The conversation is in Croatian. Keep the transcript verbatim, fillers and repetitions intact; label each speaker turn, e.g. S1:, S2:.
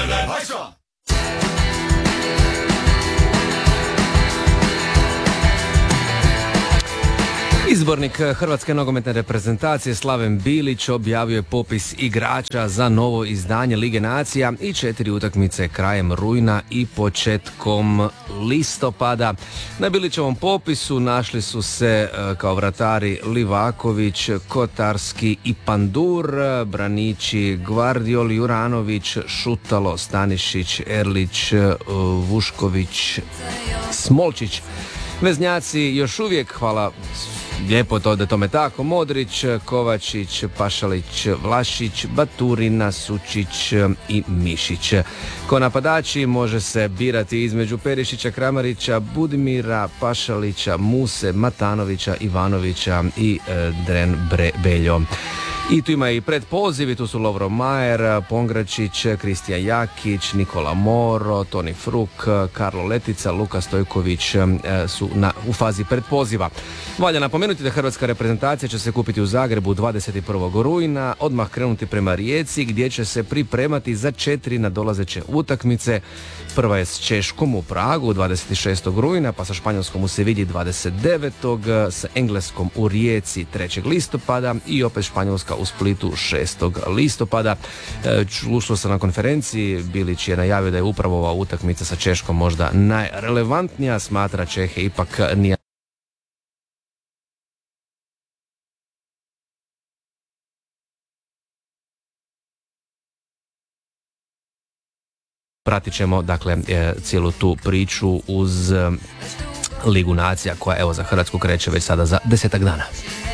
S1: Izbornik Hrvatske nogometne reprezentacije Slaven Bilić objavio je popis igrača za novo izdanje Lige nacija i četiri utakmice krajem rujna i početkom listopada. Na Bilićevom popisu našli su se kao vratari Livaković, Kotarski i Pandur, braniči Gvardiol, Juranović, Šutalo, Stanišić, Erlić, Vušković, Smolčić. Veznjaci još uvijek, hvala lijepo to da tome tako, Modrić, Kovačić, Pašalić, Vlašić, Baturina, Sučić i Mišić. Ko napadači može se birati između Perišića, Kramarića, Budimira, Pašalića, Muse, Matanovića, Ivanovića i e, Dren Bre, Beljo. I tu ima i predpozivi, tu su Lovro Majer, Pongračić, Kristijan Jakić, Nikola Moro, Toni Fruk, Karlo Letica, Luka Stojković su na, u fazi predpoziva. Valja napomenuti da hrvatska reprezentacija će se kupiti u Zagrebu dvadeset prvog rujna, odmah krenuti prema Rijeci gdje će se pripremati za četiri nadolazeće utakmice. Prva je s Češkom u Pragu dvadeset šestog rujna, pa sa Španjolskom u Sevilji dvadeset devetog s Engleskom u Rijeci trećeg listopada i opet Španjolska u Splitu šestog listopada. Čulo se na konferenciji, Bilić je najavio da je upravo ova utakmica sa Češkom možda najrelevantnija, smatra Čehe ipak nije. Pratit ćemo dakle cijelu tu priču uz Ligu nacija koja evo za Hrvatsku kreće već sada za desetak dana.